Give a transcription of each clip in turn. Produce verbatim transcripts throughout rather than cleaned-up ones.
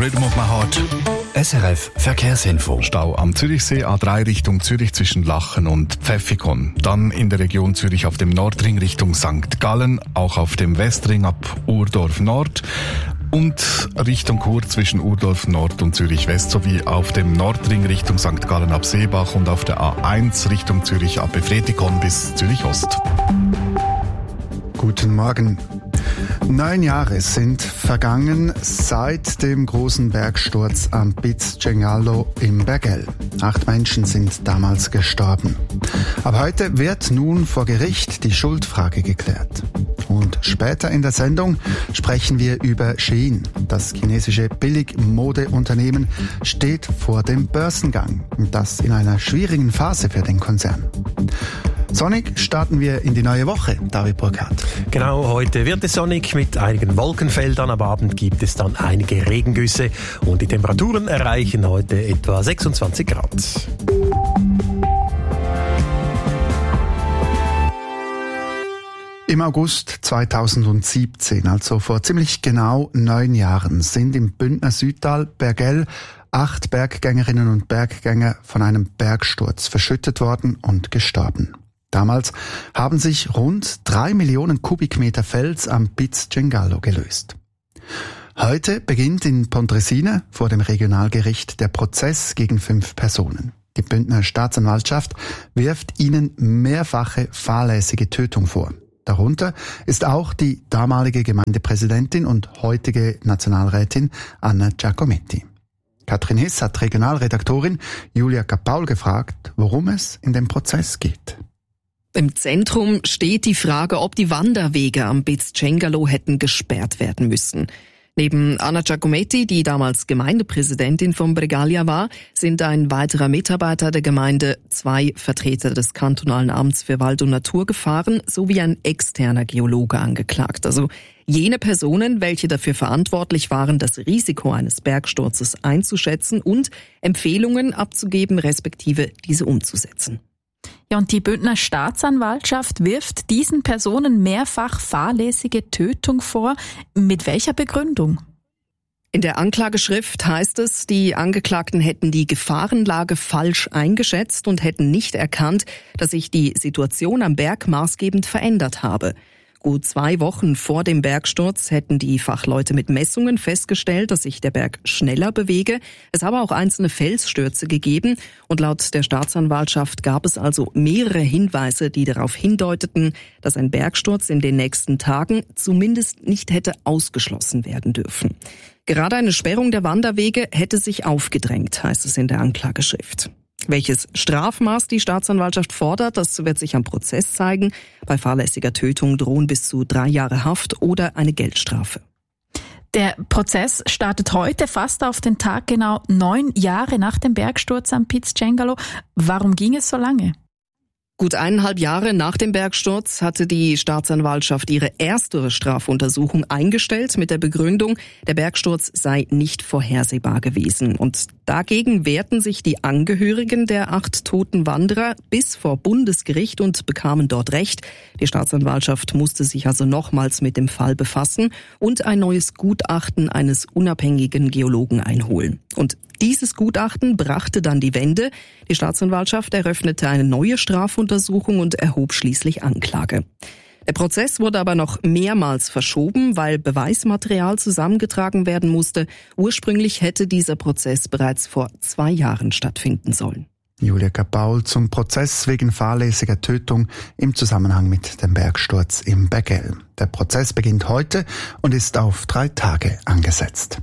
Rhythm of my heart. S R F Verkehrsinfo. Stau am Zürichsee, A drei Richtung Zürich zwischen Lachen und Pfäffikon. Dann in der Region Zürich auf dem Nordring Richtung Sankt Gallen, auch auf dem Westring ab Urdorf Nord und Richtung Chur zwischen Urdorf Nord und Zürich West sowie auf dem Nordring Richtung Sankt Gallen ab Seebach und auf der A eins Richtung Zürich ab Befretikon bis Zürich Ost. Guten Morgen. Neun Jahre sind vergangen seit dem großen Bergsturz am Piz Cengalo im Bergell. Acht Menschen sind damals gestorben. Aber heute wird nun vor Gericht die Schuldfrage geklärt. Und später in der Sendung sprechen wir über Shein. Das chinesische Billigmodeunternehmen steht vor dem Börsengang. Und das in einer schwierigen Phase für den Konzern. Sonnig starten wir in die neue Woche, David Burkhardt. Genau, heute wird es sonnig mit einigen Wolkenfeldern. Am Abend gibt es dann einige Regengüsse und die Temperaturen erreichen heute etwa sechsundzwanzig Grad. Im August zweitausendsiebzehn, also vor ziemlich genau neun Jahren, sind im Bündner Südtal Bergell acht Berggängerinnen und Berggänger von einem Bergsturz verschüttet worden und gestorben. Damals haben sich rund drei Millionen Kubikmeter Fels am Piz Cengalo gelöst. Heute beginnt in Pontresina vor dem Regionalgericht der Prozess gegen fünf Personen. Die Bündner Staatsanwaltschaft wirft ihnen mehrfache fahrlässige Tötung vor. Darunter ist auch die damalige Gemeindepräsidentin und heutige Nationalrätin Anna Giacometti. Katrin Hiss hat Regionalredaktorin Julia Kapaul gefragt, worum es in dem Prozess geht. Im Zentrum steht die Frage, ob die Wanderwege am Piz Cengalo hätten gesperrt werden müssen. Neben Anna Giacometti, die damals Gemeindepräsidentin von Bregaglia war, sind ein weiterer Mitarbeiter der Gemeinde, zwei Vertreter des kantonalen Amts für Wald- und Naturgefahren sowie ein externer Geologe angeklagt. Also jene Personen, welche dafür verantwortlich waren, das Risiko eines Bergsturzes einzuschätzen und Empfehlungen abzugeben, respektive diese umzusetzen. Ja, und die Bündner Staatsanwaltschaft wirft diesen Personen mehrfach fahrlässige Tötung vor. Mit welcher Begründung? In der Anklageschrift heißt es, die Angeklagten hätten die Gefahrenlage falsch eingeschätzt und hätten nicht erkannt, dass sich die Situation am Berg maßgebend verändert habe. Gut zwei Wochen vor dem Bergsturz hätten die Fachleute mit Messungen festgestellt, dass sich der Berg schneller bewege. Es habe auch einzelne Felsstürze gegeben und laut der Staatsanwaltschaft gab es also mehrere Hinweise, die darauf hindeuteten, dass ein Bergsturz in den nächsten Tagen zumindest nicht hätte ausgeschlossen werden dürfen. Gerade eine Sperrung der Wanderwege hätte sich aufgedrängt, heißt es in der Anklageschrift. Welches Strafmaß die Staatsanwaltschaft fordert, das wird sich am Prozess zeigen. Bei fahrlässiger Tötung drohen bis zu drei Jahre Haft oder eine Geldstrafe. Der Prozess startet heute, fast auf den Tag genau neun Jahre nach dem Bergsturz am Piz Cengalo. Warum ging es so lange? Gut eineinhalb Jahre nach dem Bergsturz hatte die Staatsanwaltschaft ihre erste Strafuntersuchung eingestellt mit der Begründung, der Bergsturz sei nicht vorhersehbar gewesen. Und dagegen wehrten sich die Angehörigen der acht toten Wanderer bis vor Bundesgericht und bekamen dort Recht. Die Staatsanwaltschaft musste sich also nochmals mit dem Fall befassen und ein neues Gutachten eines unabhängigen Geologen einholen. Und dieses Gutachten brachte dann die Wende. Die Staatsanwaltschaft eröffnete eine neue Strafuntersuchung und erhob schließlich Anklage. Der Prozess wurde aber noch mehrmals verschoben, weil Beweismaterial zusammengetragen werden musste. Ursprünglich hätte dieser Prozess bereits vor zwei Jahren stattfinden sollen. Julia Kapaul zum Prozess wegen fahrlässiger Tötung im Zusammenhang mit dem Bergsturz im Bergell. Der Prozess beginnt heute und ist auf drei Tage angesetzt.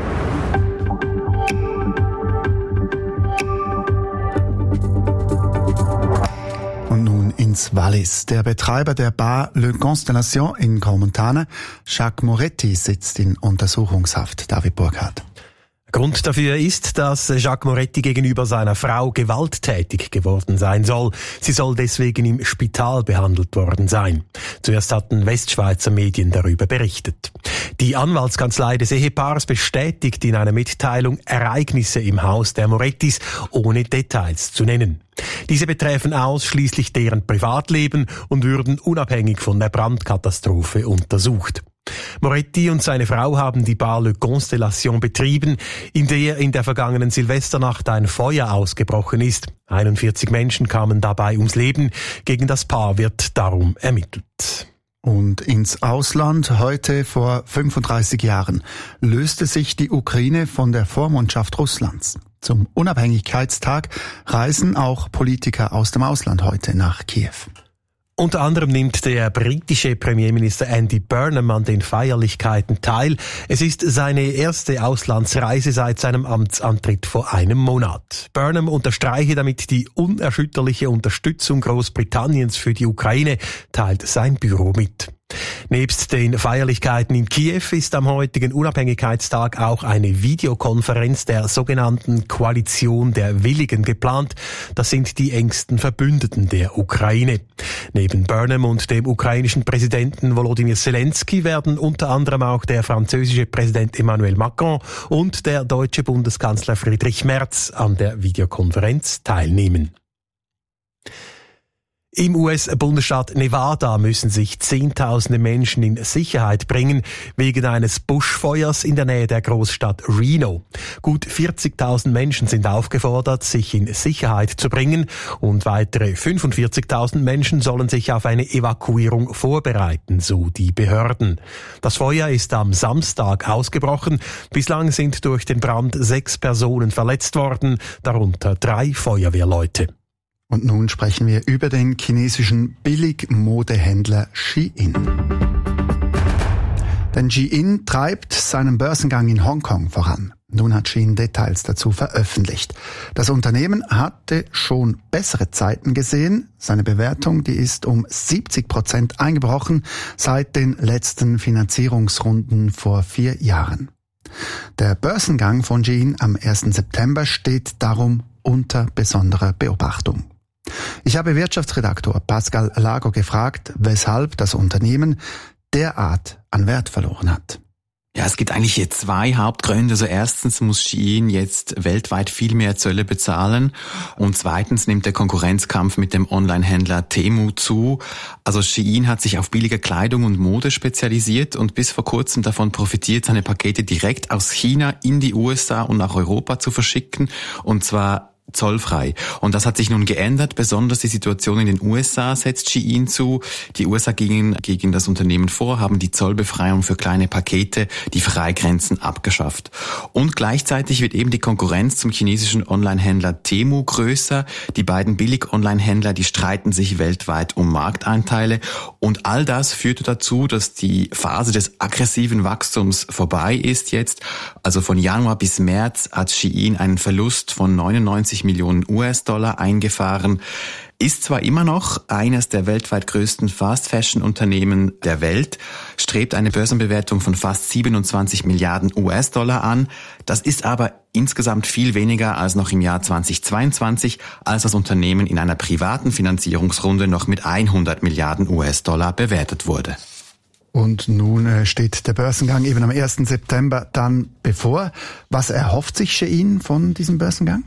Und nun ins Wallis. Der Betreiber der Bar Le Constellation in Crans-Montana, Jacques Moretti, sitzt in Untersuchungshaft. David Burkhardt. Grund dafür ist, dass Jacques Moretti gegenüber seiner Frau gewalttätig geworden sein soll. Sie soll deswegen im Spital behandelt worden sein. Zuerst hatten Westschweizer Medien darüber berichtet. Die Anwaltskanzlei des Ehepaars bestätigt in einer Mitteilung Ereignisse im Haus der Morettis, ohne Details zu nennen. Diese betreffen ausschließlich deren Privatleben und würden unabhängig von der Brandkatastrophe untersucht. Moretti und seine Frau haben die Bar Le Constellation betrieben, in der in der vergangenen Silvesternacht ein Feuer ausgebrochen ist. einundvierzig Menschen kamen dabei ums Leben. Gegen das Paar wird darum ermittelt. Und ins Ausland. Heute vor fünfunddreißig Jahren löste sich die Ukraine von der Vormundschaft Russlands. Zum Unabhängigkeitstag reisen auch Politiker aus dem Ausland heute nach Kiew. Unter anderem nimmt der britische Premierminister Andy Burnham an den Feierlichkeiten teil. Es ist seine erste Auslandsreise seit seinem Amtsantritt vor einem Monat. Burnham unterstreiche damit die unerschütterliche Unterstützung Großbritanniens für die Ukraine, teilt sein Büro mit. Nebst den Feierlichkeiten in Kiew ist am heutigen Unabhängigkeitstag auch eine Videokonferenz der sogenannten Koalition der Willigen geplant. Das sind die engsten Verbündeten der Ukraine. Neben Burnham und dem ukrainischen Präsidenten Volodymyr Zelensky werden unter anderem auch der französische Präsident Emmanuel Macron und der deutsche Bundeskanzler Friedrich Merz an der Videokonferenz teilnehmen. Im U S-Bundesstaat Nevada müssen sich Zehntausende Menschen in Sicherheit bringen wegen eines Buschfeuers in der Nähe der Großstadt Reno. Gut vierzigtausend Menschen sind aufgefordert, sich in Sicherheit zu bringen, und weitere fünfundvierzigtausend Menschen sollen sich auf eine Evakuierung vorbereiten, so die Behörden. Das Feuer ist am Samstag ausgebrochen. Bislang sind durch den Brand sechs Personen verletzt worden, darunter drei Feuerwehrleute. Und nun sprechen wir über den chinesischen Billigmodehändler Shein. Denn Shein treibt seinen Börsengang in Hongkong voran. Nun hat Shein Details dazu veröffentlicht. Das Unternehmen hatte schon bessere Zeiten gesehen. Seine Bewertung, die ist um siebzig Prozent eingebrochen seit den letzten Finanzierungsrunden vor vier Jahren. Der Börsengang von Shein am ersten September steht darum unter besonderer Beobachtung. Ich habe Wirtschaftsredaktor Pascal Lago gefragt, weshalb das Unternehmen derart an Wert verloren hat. Ja, es gibt eigentlich hier zwei Hauptgründe. Also erstens muss Shein jetzt weltweit viel mehr Zölle bezahlen, und zweitens nimmt der Konkurrenzkampf mit dem Online-Händler Temu zu. Also Shein hat sich auf billige Kleidung und Mode spezialisiert und bis vor kurzem davon profitiert, seine Pakete direkt aus China in die U S A und nach Europa zu verschicken, und zwar zollfrei. Und das hat sich nun geändert. Besonders die Situation in den U S A setzt Shein zu. Die U S A gingen gegen das Unternehmen vor, haben die Zollbefreiung für kleine Pakete, die Freigrenzen, abgeschafft. Und gleichzeitig wird eben die Konkurrenz zum chinesischen Online-Händler Temu größer. Die beiden Billig-Online-Händler, die streiten sich weltweit um Markteinteile. Und all das führte dazu, dass die Phase des aggressiven Wachstums vorbei ist jetzt. Also von Januar bis März hat Shein einen Verlust von neunundneunzig Millionen U S-Dollar eingefahren. Ist zwar immer noch eines der weltweit größten Fast-Fashion-Unternehmen der Welt, strebt eine Börsenbewertung von fast siebenundzwanzig Milliarden U S-Dollar an. Das ist aber insgesamt viel weniger als noch im Jahr zweitausendzweiundzwanzig, als das Unternehmen in einer privaten Finanzierungsrunde noch mit hundert Milliarden U S-Dollar bewertet wurde. Und nun steht der Börsengang eben am ersten September dann bevor. Was erhofft sich Shein von diesem Börsengang?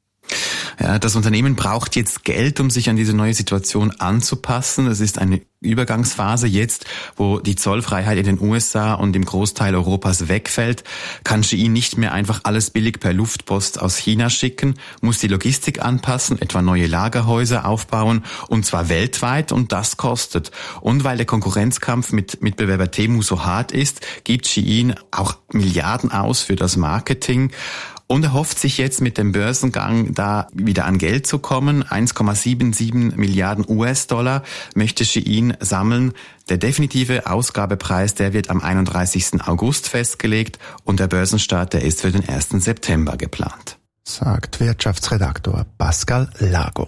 Ja, das Unternehmen braucht jetzt Geld, um sich an diese neue Situation anzupassen. Es ist eine Übergangsphase jetzt, wo die Zollfreiheit in den U S A und im Großteil Europas wegfällt. Kann Shein nicht mehr einfach alles billig per Luftpost aus China schicken, muss die Logistik anpassen, etwa neue Lagerhäuser aufbauen, und zwar weltweit, und das kostet. Und weil der Konkurrenzkampf mit Mitbewerber Temu so hart ist, gibt Shein auch Milliarden aus für das Marketing. Und er hofft sich jetzt mit dem Börsengang da wieder an Geld zu kommen. eins Komma siebenundsiebzig Milliarden U S-Dollar möchte Shein sammeln. Der definitive Ausgabepreis, der wird am einunddreißigsten August festgelegt, und der Börsenstart, der ist für den ersten September geplant. Sagt Wirtschaftsredaktor Pascal Lago.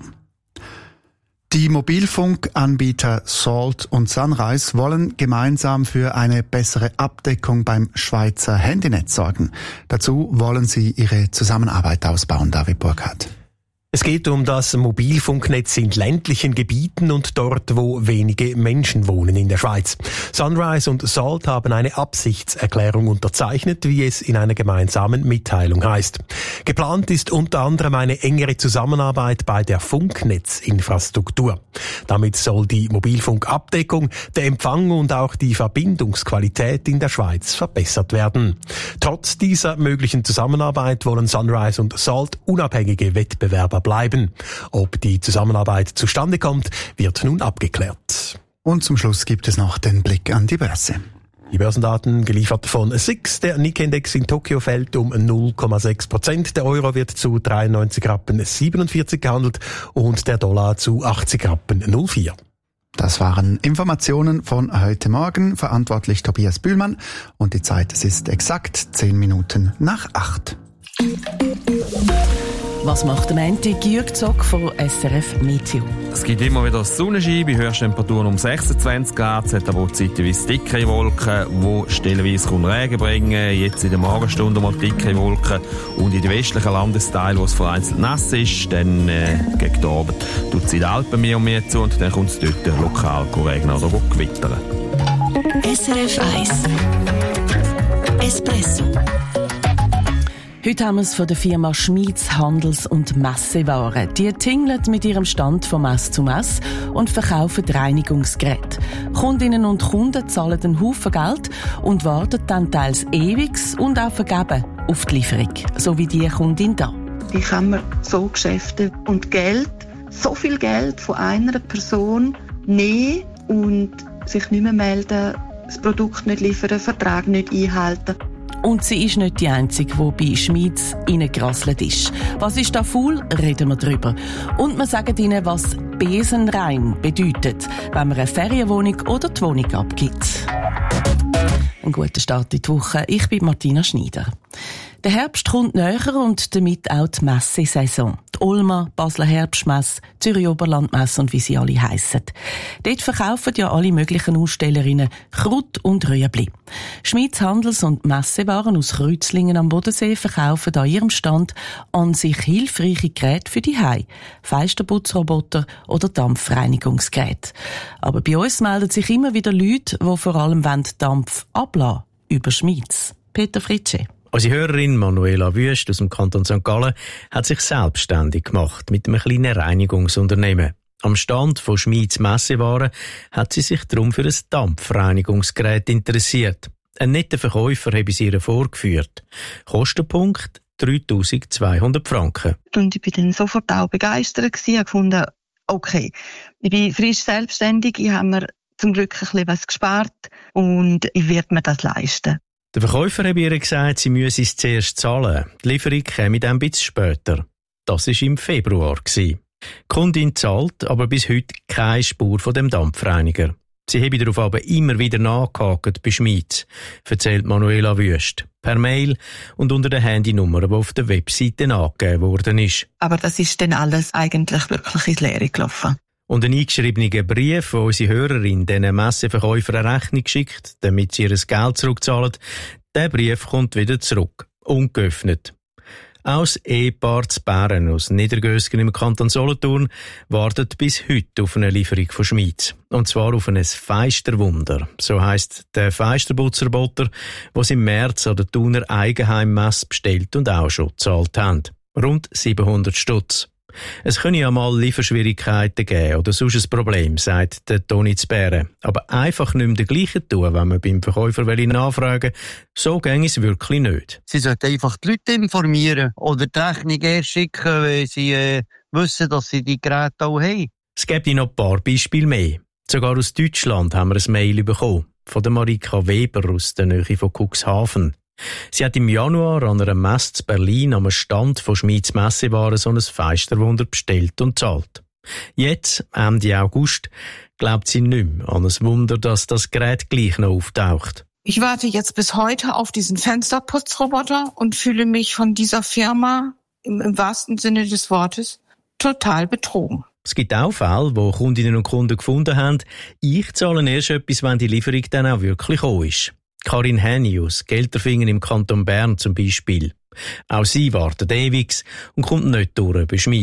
Die Mobilfunkanbieter Salt und Sunrise wollen gemeinsam für eine bessere Abdeckung beim Schweizer Handynetz sorgen. Dazu wollen sie ihre Zusammenarbeit ausbauen, David Burkhardt. Es geht um das Mobilfunknetz in ländlichen Gebieten und dort, wo wenige Menschen wohnen in der Schweiz. Sunrise und Salt haben eine Absichtserklärung unterzeichnet, wie es in einer gemeinsamen Mitteilung heißt. Geplant ist unter anderem eine engere Zusammenarbeit bei der Funknetzinfrastruktur. Damit soll die Mobilfunkabdeckung, der Empfang und auch die Verbindungsqualität in der Schweiz verbessert werden. Trotz dieser möglichen Zusammenarbeit wollen Sunrise und Salt unabhängige Wettbewerber bleiben. Ob die Zusammenarbeit zustande kommt, wird nun abgeklärt. Und zum Schluss gibt es noch den Blick an die Börse. Die Börsendaten geliefert von S I X. Der Nikkei-Index in Tokio fällt um null Komma sechs Prozent. Der Euro wird zu dreiundneunzig Rappen siebenundvierzig gehandelt und der Dollar zu achtzig Rappen null Komma vier. Das waren Informationen von heute Morgen. Verantwortlich Tobias Bühlmann. Und die Zeit, es ist exakt zehn Minuten nach acht. Was macht der Montag? Jürg Zock von S R F Meteo. Es gibt immer wieder Sonnenschein, bei Höchsttemperaturen um sechsundzwanzig Grad. Es hat aber auch zeitweise dickere Wolken, die stellenweise Regen bringen. Jetzt in der Morgenstunde mal dicke Wolken. Und in den westlichen Landesteilen, wo es vereinzelt nass ist, dann äh, gegen den Abend tut es in den Alpen mehr und mehr zu und dann kommt es dort lokal regnen oder gewittern. S R F eins Espresso. Heute haben wir es von der Firma Schmieds Handels- und Messewaren. Die tingelt mit ihrem Stand von Mess zu Mess und verkaufen Reinigungsgeräte. Kundinnen und Kunden zahlen einen Haufen Geld und warten dann teils ewig und auch vergeben auf die Lieferung. So wie die Kundin da. Wie kann man so Geschäfte und Geld, so viel Geld von einer Person nehmen und sich nicht mehr melden, das Produkt nicht liefern, den Vertrag nicht einhalten? Und sie ist nicht die Einzige, die bei Schmieds reingerasselt ist. Was ist da faul? Reden wir drüber. Und wir sagen Ihnen, was besenrein bedeutet, wenn man eine Ferienwohnung oder die Wohnung abgibt. Ein guter Start in die Woche. Ich bin Martina Schneider. Der Herbst kommt näher und damit auch die Messesaison. Die Ulma, Basler Herbstmesse, Zürich Oberlandmesse und wie sie alle heissen. Dort verkaufen ja alle möglichen Ausstellerinnen Kraut und Rüebli. Schmieds Handels- und Messewaren aus Kreuzlingen am Bodensee verkaufen an ihrem Stand an sich hilfreiche Geräte für die Hei, Fensterputzroboter oder Dampfreinigungsgeräte. Aber bei uns melden sich immer wieder Leute, die vor allem Dampf ablassen über Schmieds. Peter Fritsche. Unsere Hörerin Manuela Wüst aus dem Kanton Sankt Gallen hat sich selbstständig gemacht mit einem kleinen Reinigungsunternehmen. Am Stand von Schmieds Messewaren hat sie sich darum für ein Dampfreinigungsgerät interessiert. Ein netter Verkäufer habe sie ihr vorgeführt. Kostenpunkt dreitausendzweihundert Franken. Und ich bin dann sofort auch begeistert gewesen, habe gefunden, okay, ich bin frisch selbstständig, ich habe mir zum Glück ein bisschen was gespart und ich werde mir das leisten. Der Verkäufer hat ihr gesagt, sie müsse es zuerst zahlen. Die Lieferung käme dann ein bisschen später. Das war im Februar. Die Kundin zahlt aber bis heute keine Spur von dem Dampfreiniger. Sie habe darauf aber immer wieder nachgehakt bei Schmieds, erzählt Manuela Wüst. Per Mail und unter der Handynummer, die auf der Webseite angegeben worden ist. Aber das ist dann alles eigentlich wirklich ins Leere gelaufen. Und ein eingeschriebener Brief, wo unsere Hörerin diesen Messeverkäufer eine Rechnung schickt, damit sie ihr Geld zurückzahlen, der Brief kommt wieder zurück, ungeöffnet. Auch das Ehepaar zu Bären aus Niedergösgen im Kanton Solothurn wartet bis heute auf eine Lieferung von Schmieds. Und zwar auf ein Feisterwunder. So heisst der Feisterputzroboter, den sie im März an der Thuner Eigenheimmesse bestellt und auch schon gezahlt haben. Rund siebenhundert Stutz. Es können ja mal Lieferschwierigkeiten geben oder sonst ein Problem, sagt der Toni zu Bären. Aber einfach nicht mehr das Gleiche tun, wenn man beim Verkäufer nachfragen will, so ginge es wirklich nicht. Sie sollten einfach die Leute informieren oder die Rechnung erst schicken, wenn sie äh, wissen, dass sie die Geräte auch haben. Es gibt noch ein paar Beispiele mehr. Sogar aus Deutschland haben wir ein Mail bekommen. Von der Marika Weber aus der Nähe von Cuxhaven. Sie hat im Januar an einer Messe zu Berlin am Stand von Schmieds Messewaren so ein Feisterwunder bestellt und zahlt. Jetzt, Ende August, glaubt sie nicht mehr an ein Wunder, dass das Gerät gleich noch auftaucht. Ich warte jetzt bis heute auf diesen Fensterputzroboter und fühle mich von dieser Firma, im, im wahrsten Sinne des Wortes, total betrogen. Es gibt auch Fälle, wo Kundinnen und Kunden gefunden haben, ich zahle erst etwas, wenn die Lieferung dann auch wirklich gekommen ist. Karin Henny aus Gelterfingen im Kanton Bern zum Beispiel. Auch sie wartet ewig und kommt nicht durch bei Schmieds.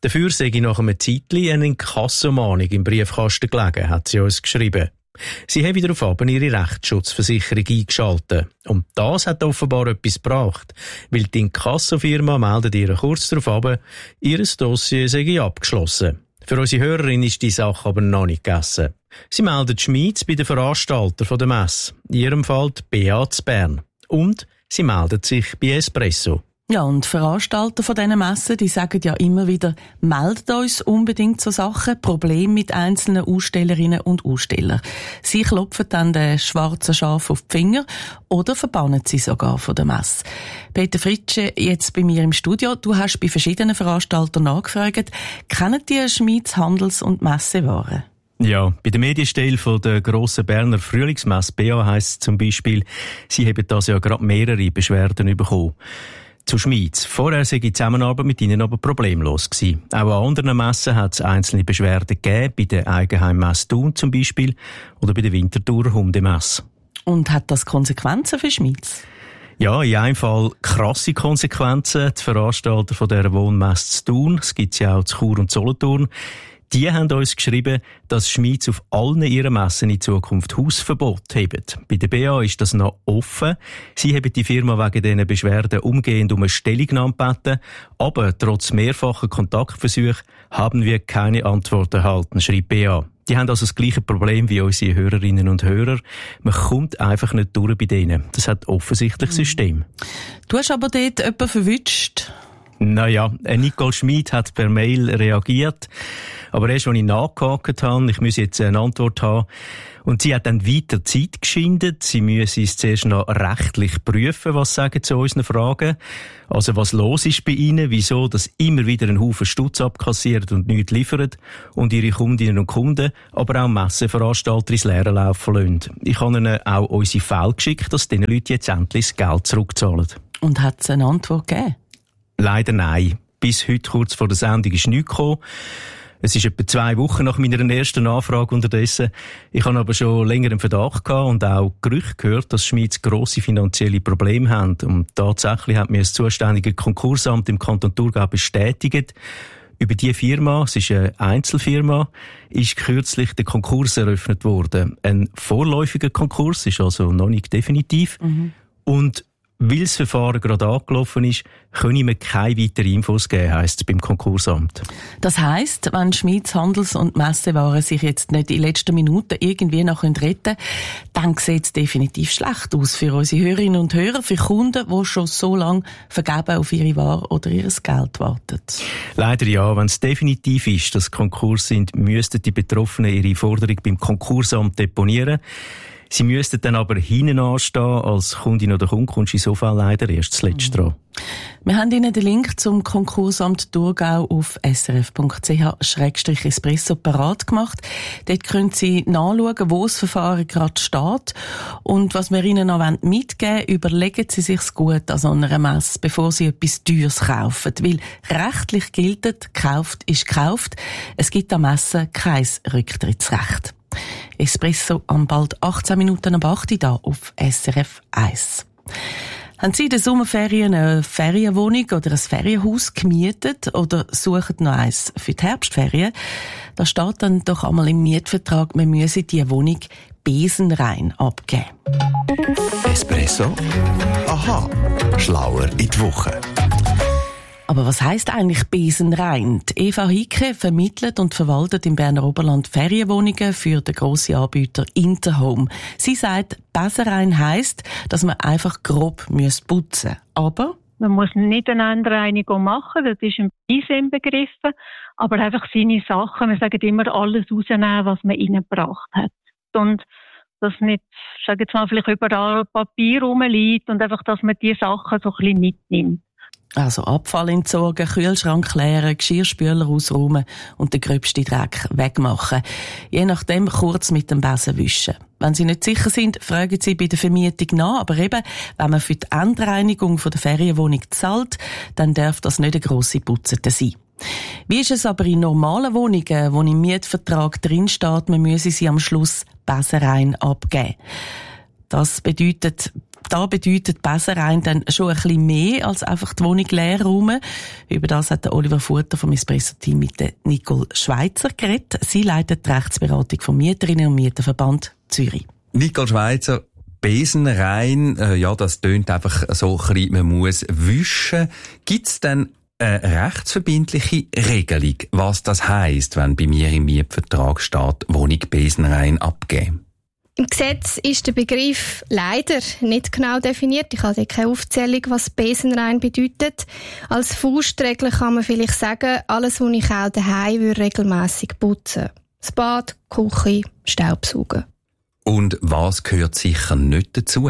Dafür sei nach einem Zeitchen eine Inkassomahnung im Briefkasten gelegen, hat sie uns geschrieben. Sie haben daraufhin ihre Rechtsschutzversicherung eingeschaltet. Und das hat offenbar etwas gebracht, weil die Inkassofirma meldet ihr kurz darauf, ihr Dossier sei abgeschlossen. Für unsere Hörerin ist die Sache aber noch nicht gegessen. Sie meldet Schmieds bei den Veranstaltern der Messe, in ihrem Fall die B A zu Bern. Und sie meldet sich bei Espresso. Ja, und Veranstalter von diesen Messen, die sagen ja immer wieder, meldet uns unbedingt so Sachen, Probleme mit einzelnen Ausstellerinnen und Ausstellern. Sie klopfen dann den schwarzen Schaf auf die Finger oder verbannen sie sogar von der Messe. Peter Fritsche, jetzt bei mir im Studio. Du hast bei verschiedenen Veranstaltern nachgefragt. Kennen die Schmieds Handels- und Messewaren? Ja, bei der Medienstelle von der grossen Berner Frühlingsmesse B A heisst es zum Beispiel, sie haben das ja gerade mehrere Beschwerden bekommen. Zu Schmieds. Vorher sei die Zusammenarbeit mit ihnen aber problemlos gewesen. Auch an anderen Messen hat es einzelne Beschwerden gegeben, bei der Eigenheimmesse Thun zum Beispiel oder bei der Winterthur Hundemesse. Und hat das Konsequenzen für Schmieds? Ja, in einem Fall krasse Konsequenzen. Die Veranstalter von dieser Wohnmesse zu Thun, es gibt ja auch zu Chur und Solothurn, die haben uns geschrieben, dass Schmieds auf allen ihren Messen in Zukunft Hausverbot haben. Bei der B A ist das noch offen. Sie haben die Firma wegen diesen Beschwerden umgehend um eine Stellungnahme gebeten. Aber trotz mehrfacher Kontaktversuche haben wir keine Antwort erhalten, schreibt B A. Die haben also das gleiche Problem wie unsere Hörerinnen und Hörer. Man kommt einfach nicht durch bei denen. Das hat offensichtlich mhm. System. Du hast aber dort jemanden verwünscht. Naja, Nicole Schmid hat per Mail reagiert. Aber erst, als ich nachgehakt habe, ich muss jetzt eine Antwort haben. Und sie hat dann weiter Zeit geschindet. Sie müsse es zuerst noch rechtlich prüfen, was sagen zu unseren Fragen. Also, was los ist bei ihnen, wieso, dass immer wieder ein Haufen Stutz abkassiert und nichts liefert und ihre Kundinnen und Kunden, aber auch Messeveranstalter ins Leere laufen lassen. Ich habe ihnen auch unsere Fälle geschickt, dass diesen Leuten jetzt endlich das Geld zurückzahlen. Und hat es eine Antwort gegeben? Leider nein. Bis heute kurz vor der Sendung ist nichts gekommen. Es ist etwa zwei Wochen nach meiner ersten Anfrage unterdessen. Ich habe aber schon länger einen Verdacht gehabt und auch Gerüchte gehört, dass Schmieds grosse finanzielle Probleme haben. Und tatsächlich hat mir das zuständige Konkursamt im Kanton Thurgau bestätigt, über diese Firma, es ist eine Einzelfirma, ist kürzlich der Konkurs eröffnet worden. Ein vorläufiger Konkurs, ist also noch nicht definitiv. Mhm. Und weil das Verfahren gerade angelaufen ist, können wir keine weiteren Infos geben, heisst es beim Konkursamt. Das heisst, wenn Schmieds Handels- und Messewaren sich jetzt nicht in letzter Minute irgendwie noch retten können, dann sieht es definitiv schlecht aus für unsere Hörerinnen und Hörer, für Kunden, die schon so lange vergeben auf ihre Ware oder ihr Geld warten. Leider ja. Wenn es definitiv ist, dass Konkurs sind, müssten die Betroffenen ihre Forderung beim Konkursamt deponieren. Sie müssten dann aber hinten anstehen. Als Kundin oder Kunde kommst du in so Fall leider erst zuletzt dran. Wir haben Ihnen den Link zum Konkursamt Thurgau auf s r f punkt c h schrägstrich espresso parat gemacht. Dort können Sie nachschauen, wo das Verfahren gerade steht. Und was wir Ihnen noch mitgeben wollen, überlegen Sie sich's gut an so einer Messe, bevor Sie etwas Teures kaufen. Weil rechtlich gilt, gekauft ist gekauft. Es gibt am Messen kein Rücktrittsrecht. Espresso am bald achtzehn Minuten ab acht da auf S R F eins. Haben Sie in den Sommerferien eine Ferienwohnung oder ein Ferienhaus gemietet oder suchen noch eins für die Herbstferien? Da steht dann doch einmal im Mietvertrag, man müsse die Wohnung besenrein abgeben. Espresso? Aha, schlauer in die Woche. Aber was heisst eigentlich besenrein? Die Eva Hicke vermittelt und verwaltet im Berner Oberland Ferienwohnungen für den grossen Anbieter Interhome. Sie sagt, besenrein heisst, dass man einfach grob putzen muss. Aber man muss nicht eine Endreinigung machen, das ist im Preis inbegriffen, aber einfach seine Sachen, wir sagen immer, alles rausnehmen, was man reingebracht hat. Und dass nicht, ich sage jetzt mal, vielleicht überall Papier rumliegt und einfach, dass man die Sachen so ein bisschen mitnimmt. Also Abfall entsorgen, Kühlschrank leeren, Geschirrspüler ausräumen und den gröbsten Dreck wegmachen. Je nachdem kurz mit dem Besen wischen. Wenn Sie nicht sicher sind, fragen Sie bei der Vermietung nach. Aber eben, wenn man für die Endreinigung von der Ferienwohnung zahlt, dann darf das nicht eine grosse Putzete sein. Wie ist es aber in normalen Wohnungen, wo im Mietvertrag drinsteht, man müsse sie am Schluss besenrein abgeben? Das bedeutet, Da bedeutet Besenrein dann schon ein bisschen mehr als einfach die Wohnung leer räumen. Über das hat der Oliver Futter vom Espresso-Team mit der Nicole Schweizer geredet. Sie leitet die Rechtsberatung vom Mieterinnen- und Mieterverband Zürich. Nicole Schweizer, Besenrein, äh, ja, das tönt einfach so ein bisschen, man muss wischen. Gibt's denn eine rechtsverbindliche Regelung, was das heisst, wenn bei mir im Mietvertrag steht, Wohnung besenrein abgeben? Im Gesetz ist der Begriff leider nicht genau definiert. Ich habe keine Aufzählung, was besenrein bedeutet. Als Faustregel kann man vielleicht sagen, alles, was ich auch daheim würde, regelmässig putzen. Das Bad, die Küche, Staubsaugen. Und was gehört sicher nicht dazu?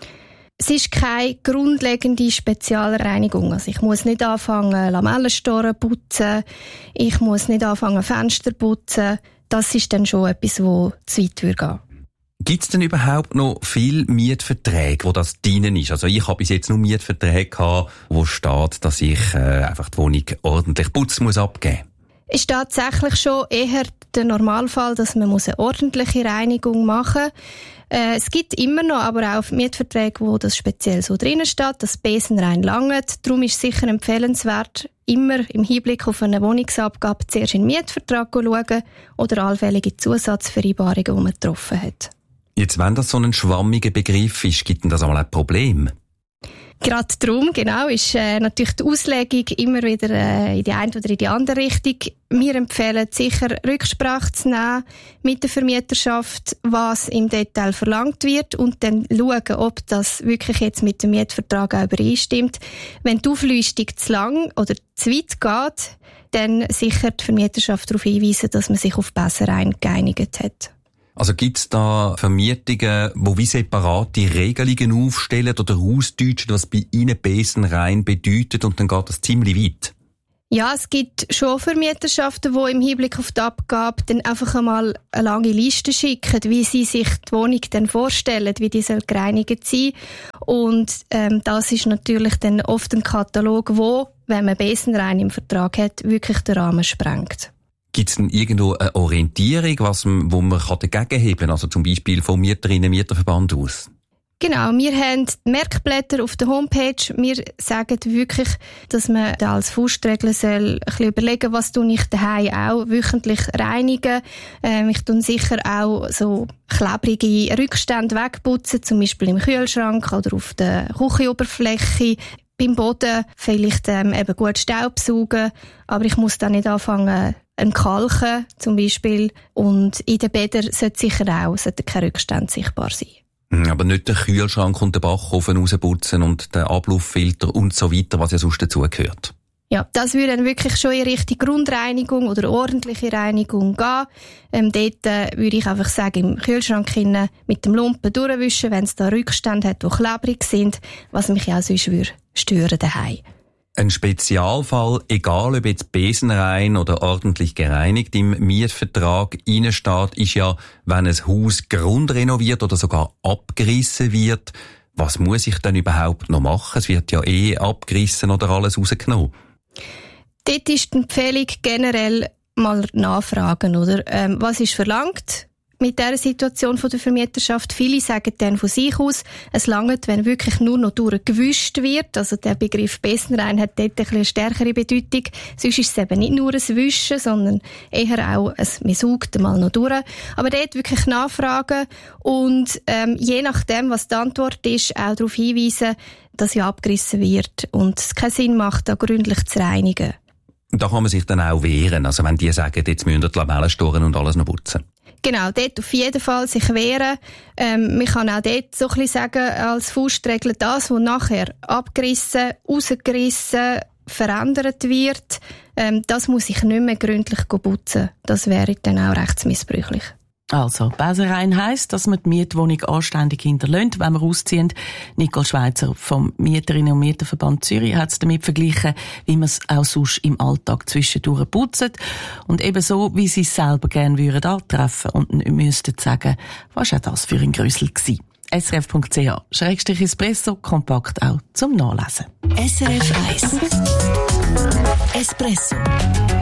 Es ist keine grundlegende Spezialreinigung. Also ich muss nicht anfangen, Lamellenstoren putzen. Ich muss nicht anfangen, Fenster putzen. Das ist dann schon etwas, wo zu weit würde gehen. Gibt es denn überhaupt noch viele Mietverträge, wo das drin ist? Also ich habe bis jetzt nur Mietverträge gehabt, wo steht, dass ich äh, einfach die Wohnung ordentlich putzen muss abgeben. Es ist tatsächlich schon eher der Normalfall, dass man eine ordentliche Reinigung machen muss. Äh, es gibt immer noch aber auch Mietverträge, wo das speziell so drinnen steht, dass Besenrein langt. Darum ist es sicher empfehlenswert, immer im Hinblick auf eine Wohnungsabgabe zuerst in den Mietvertrag zu schauen oder allfällige Zusatzvereinbarungen, die man getroffen hat. Jetzt, wenn das so ein schwammiger Begriff ist, gibt denn das einmal ein Problem? Gerade darum, genau, ist äh, natürlich die Auslegung immer wieder äh, in die eine oder in die andere Richtung. Wir empfehlen sicher, Rücksprache zu nehmen mit der Vermieterschaft, was im Detail verlangt wird und dann schauen, ob das wirklich jetzt mit dem Mietvertrag auch übereinstimmt. Wenn die Auflistung zu lang oder zu weit geht, dann sicher die Vermieterschaft darauf hinweisen, dass man sich auf Besenrein geeinigt hat. Also gibt's da Vermietungen, die wie separate Regelungen aufstellen oder ausdeutschen, was bei ihnen Besenrein bedeutet und dann geht das ziemlich weit? Ja, es gibt schon Vermieterschaften, die im Hinblick auf die Abgabe dann einfach einmal eine lange Liste schicken, wie sie sich die Wohnung dann vorstellen, wie die soll gereinigt sein. Und ähm, das ist natürlich dann oft ein Katalog, wo, wenn man Besenrein im Vertrag hat, wirklich den Rahmen sprengt. Gibt es denn irgendwo eine Orientierung, was, wo man dagegen heben kann? Also zum Beispiel vom Mieterinnen-Mieterverband aus? Genau, wir haben Merkblätter auf der Homepage. Wir sagen wirklich, dass man da als Faustregel soll ein bisschen überlegen, was tue ich daheim auch wöchentlich reinigen. Ähm, ich tue sicher auch so klebrige Rückstände wegputzen, zum Beispiel im Kühlschrank oder auf der Küchenoberfläche. Beim Boden vielleicht ähm, eben gut Staubsaugen, aber ich muss da nicht anfangen, ein Kalken zum Beispiel. Und in den Bädern sollte sicher auch sollte kein Rückstand sichtbar sein. Aber nicht den Kühlschrank und den Backofen rausputzen und den Ablauffilter und so weiter, was ja sonst dazugehört. Ja, das würde dann wirklich schon in Richtung Grundreinigung oder ordentliche Reinigung gehen. Ähm, dort äh, würde ich einfach sagen, im Kühlschrank hinein mit dem Lumpen durchwischen, wenn es da Rückstände hat, die klebrig sind, was mich ja sonst würde stören daheim. Ein Spezialfall, egal ob jetzt besenrein oder ordentlich gereinigt im Mietvertrag reinsteht, ist ja, wenn ein Haus grundrenoviert oder sogar abgerissen wird. Was muss ich denn überhaupt noch machen? Es wird ja eh abgerissen oder alles rausgenommen. Dort ist die Empfehlung generell mal nachfragen, oder? Ähm, was ist verlangt mit dieser Situation von der Vermieterschaft? Viele sagen dann von sich aus, es langt, wenn wirklich nur noch durchgewischt wird. Also der Begriff Besenrein hat dort ein bisschen eine stärkere Bedeutung. Sonst ist es eben nicht nur ein Wischen, sondern eher auch ein, man saugt mal noch durch. Aber dort wirklich nachfragen und ähm, je nachdem, was die Antwort ist, auch darauf hinweisen, dass ja abgerissen wird und es keinen Sinn macht, da gründlich zu reinigen. Da kann man sich dann auch wehren, also wenn die sagen, jetzt müssen die Lamellenstoren und alles noch putzen. Genau, dort auf jeden Fall sich wehren. Ähm, man kann auch dort so ein bisschen sagen, als Faustregel, das, was nachher abgerissen, rausgerissen, verändert wird, ähm, das muss ich nicht mehr gründlich putzen. Das wäre dann auch rechtsmissbräuchlich. Also, Besenrein heisst, dass man die Mietwohnung anständig hinterlässt, wenn man ausziehen. Nicole Schweizer vom Mieterinnen- und Mieterverband Zürich hat es damit verglichen, wie man es auch sonst im Alltag zwischendurch putzt. Und eben so, wie sie es selber gerne würden antreffen und nicht müssten sagen, was war das für ein Grüssel gewesen. S R F Punkt C H Schrägstrich Espresso, kompakt auch zum Nachlesen. S R F eins Espresso.